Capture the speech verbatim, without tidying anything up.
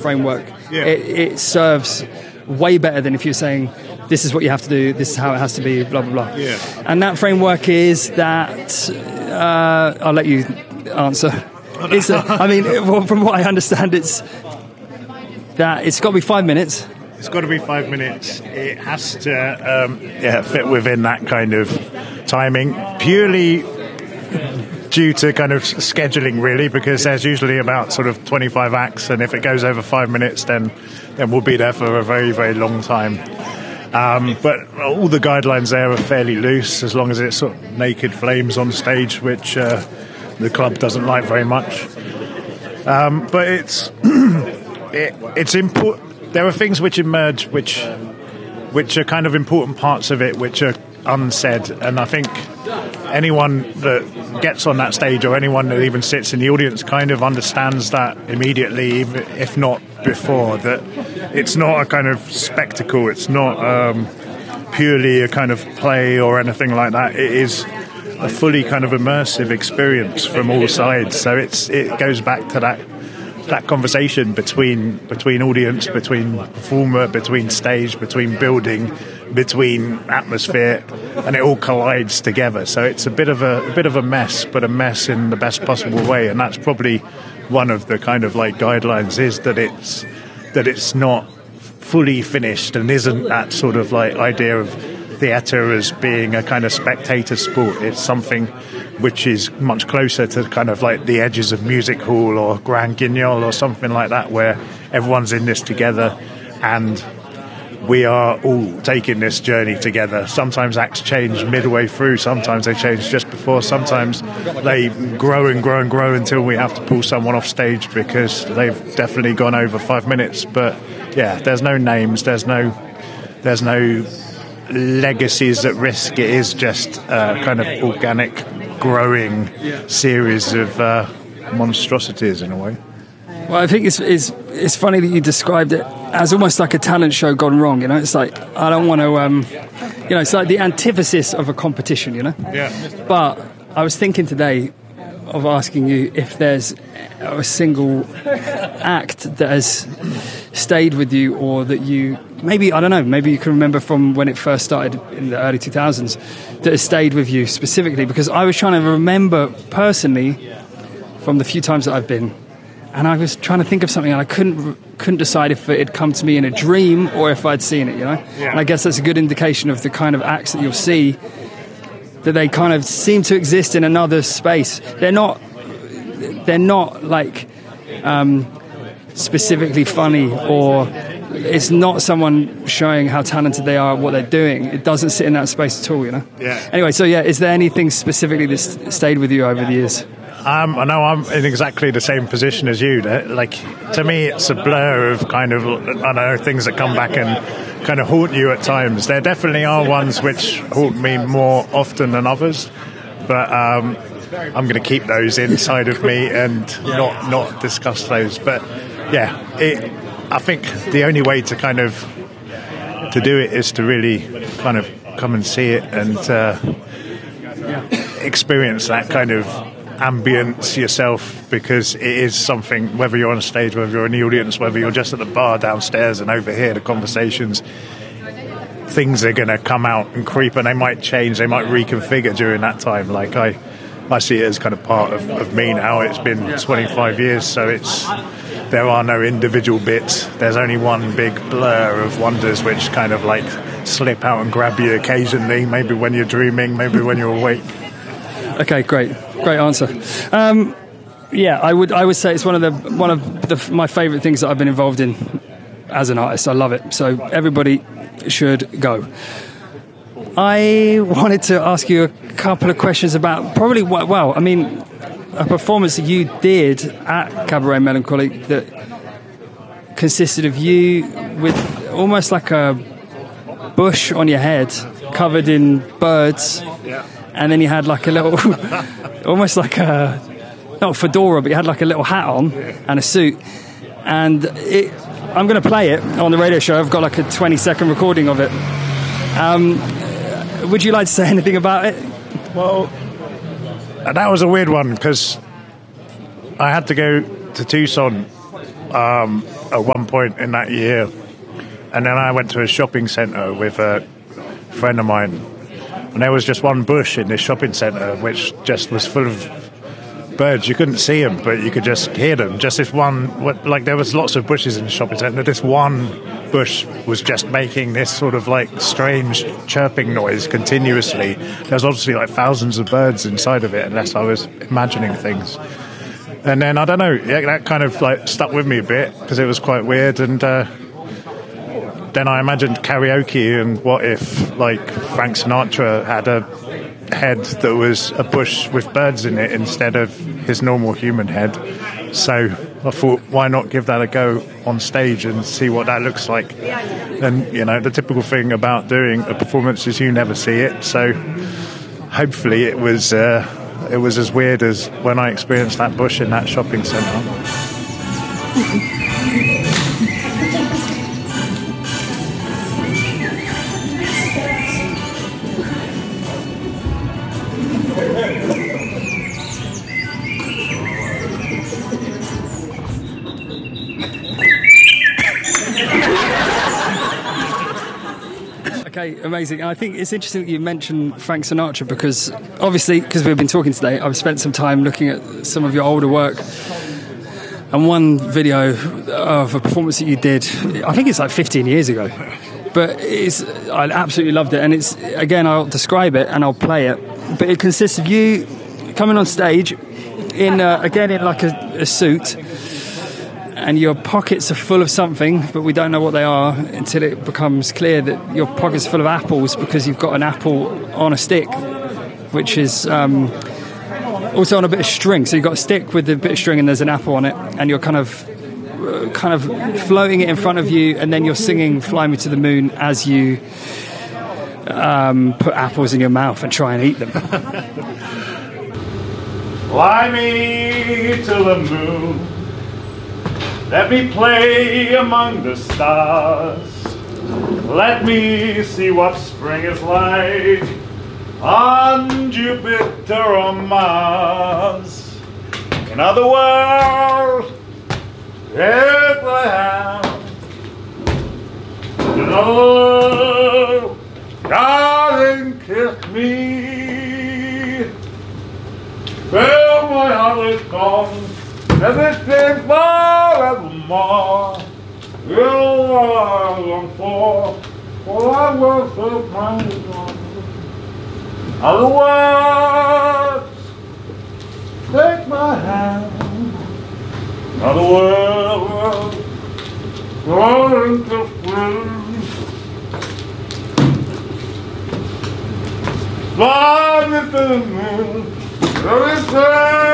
framework. Yeah. It, it serves way better than if you're saying, this is what you have to do, this is how it has to be, blah, blah, blah. Yeah. And that framework is that, uh, I'll let you answer. It's a, I mean, well, from what I understand, it's that it's got to be five minutes. It's got to be five minutes. It has to um, yeah, fit within that kind of timing, purely due to kind of scheduling, really, because there's usually about sort of twenty-five acts, and if it goes over five minutes, then then we'll be there for a very, very long time. Um, but all the guidelines there are fairly loose, as long as it's sort of naked flames on stage, which uh, the club doesn't like very much. Um, but it's it, it's important. There are things which emerge, which which are kind of important parts of it, which are unsaid, and I think anyone that gets on that stage, or anyone that even sits in the audience, kind of understands that immediately, if not before, that it's not a kind of spectacle, it's not um, purely a kind of play or anything like that. It is a fully kind of immersive experience from all sides. So it's it goes back to that that conversation between between audience, between performer, between stage, between building, between atmosphere, and it all collides together. So it's a bit of a, a bit of a mess, but a mess in the best possible way. And that's probably one of the kind of like guidelines, is that it's that it's not fully finished and isn't that sort of like idea of theatre as being a kind of spectator sport. It's something which is much closer to kind of like the edges of music hall or Grand Guignol or something like that, where everyone's in this together and we are all taking this journey together. Sometimes acts change midway through, sometimes they change just before, sometimes they grow and grow and grow until we have to pull someone off stage because they've definitely gone over five minutes. But yeah, there's no names, there's no there's no legacies at risk. It is just a kind of organic, growing series of uh, monstrosities in a way. Well, I think it's, it's it's funny that you described it as almost like a talent show gone wrong. You know, it's like, I don't want to, um, you know, it's like the antithesis of a competition. You know. Yeah. But I was thinking today of asking you if there's a single act that has stayed with you, or that you maybe, I don't know, maybe you can remember from when it first started in the early two thousands, that has stayed with you specifically. Because I was trying to remember personally from the few times that I've been, and I was trying to think of something, and I couldn't couldn't decide if it had come to me in a dream or if I'd seen it, you know? Yeah. And I guess that's a good indication of the kind of acts that you'll see, that they kind of seem to exist in another space. They're not, they're not like um, specifically funny, or it's not someone showing how talented they are at what they're doing. It doesn't sit in that space at all, you know? Yeah. Anyway, so yeah, is there anything specifically that's stayed with you over the years? Um, I know I'm in exactly the same position as you. Like, to me, it's a blur of kind of, I know, things that come back and kind of haunt you at times. There definitely are ones which haunt me more often than others, but um, I'm going to keep those inside of me and not not discuss those. But yeah, it, I think the only way to kind of to do it is to really kind of come and see it and uh, experience that kind of ambience yourself, because it is something, whether you're on stage, whether you're in the audience, whether you're just at the bar downstairs and overhear the conversations, things are going to come out and creep, and they might change, they might reconfigure during that time. Like I I see it as kind of part of, of me now. It's been twenty-five years, so it's there are no individual bits. There's only one big blur of wonders which kind of like slip out and grab you occasionally, maybe when you're dreaming, maybe when you're awake. Okay, great, great answer. Um, yeah, I would I would say it's one of the one of the, my favourite things that I've been involved in as an artist. I love it. So everybody should go. I wanted to ask you a couple of questions about probably what, well, I mean, a performance that you did at Cabaret Melancholy that consisted of you with almost like a bush on your head covered in birds. Yeah. And then you had like a little, almost like a, not a fedora, but you had like a little hat on and a suit. And it, I'm going to play it on the radio show. I've got like a twenty second recording of it. Um, would you like to say anything about it? Well, that was a weird one, because I had to go to Tucson um, at one point in that year. And then I went to a shopping centre with a friend of mine, and there was just one bush in this shopping centre which just was full of birds. You couldn't see them, but you could just hear them. Just this one, like there was lots of bushes in the shopping centre. This one bush was just making this sort of like strange chirping noise continuously. There was obviously like thousands of birds inside of it, unless I was imagining things. And then I don't know, yeah, that kind of like stuck with me a bit because it was quite weird. And uh, then I imagined karaoke, and what if like Frank Sinatra had a head that was a bush with birds in it instead of his normal human head. So I thought, why not give that a go on stage and see what that looks like? And you know, the typical thing about doing a performance is you never see it, so hopefully it was uh, it was as weird as when I experienced that bush in that shopping centre. Okay, amazing. I think it's interesting that you mentioned Frank Sinatra because obviously, because we've been talking today, I've spent some time looking at some of your older work. And one video of a performance that you did, I think it's like fifteen years ago. But it's, I absolutely loved it. And it's, again, I'll describe it and I'll play it. But it consists of you coming on stage in, uh, again, in like a, a suit. And your pockets are full of something, but we don't know what they are until it becomes clear that your pockets are full of apples because you've got an apple on a stick, which is um, also on a bit of string. So you've got a stick with a bit of string and there's an apple on it, and you're kind of uh, kind of floating it in front of you, and then you're singing "Fly Me to the Moon" as you um, put apples in your mouth and try and eat them. Fly me to the moon. Let me play among the stars. Let me see what spring is like on Jupiter or Mars. In other words, if I have in other words, darling, kiss me. Fill my heart with song. Everything forevermore. You are I long for, for I will surprise you. Other words, take my hand. Other words, go into spring. Fly me to the moon. Everything.